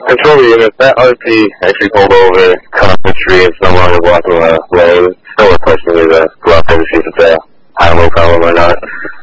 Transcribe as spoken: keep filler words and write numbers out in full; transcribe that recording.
Control unit, that R P actually pulled over, cut off the tree, and no longer blocking the road. Still requesting me to go up there to see if it's a highway problem or not.